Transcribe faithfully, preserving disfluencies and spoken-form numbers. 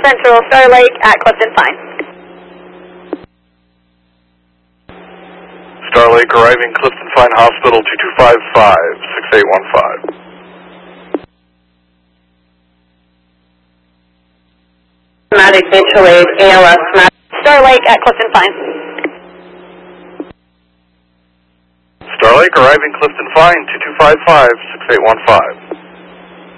Central, Star Lake at Clifton Fine. Star Lake arriving Clifton Fine Hospital two two five five, six eight one five. Matic mutual aid, A L S, Star Lake at Clifton Fine. Star Lake arriving Clifton Fine two two five five, six eight one five.